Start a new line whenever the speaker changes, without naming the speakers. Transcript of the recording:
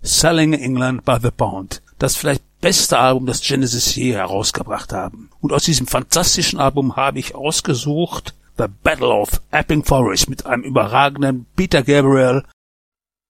Selling England by the Pound. Das vielleicht beste Album, das Genesis je herausgebracht haben. Und aus diesem fantastischen Album habe ich ausgesucht The Battle of Epping Forest mit einem überragenden Peter Gabriel